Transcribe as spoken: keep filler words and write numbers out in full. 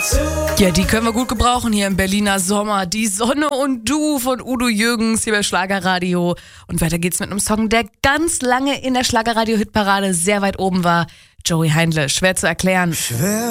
Ja, die können wir gut gebrauchen hier im Berliner Sommer. Die Sonne und Du von Udo Jürgens hier bei Schlagerradio. Und weiter geht's mit einem Song, der ganz lange in der Schlagerradio-Hitparade sehr weit oben war. Joey Heindle, schwer zu erklären. Schwer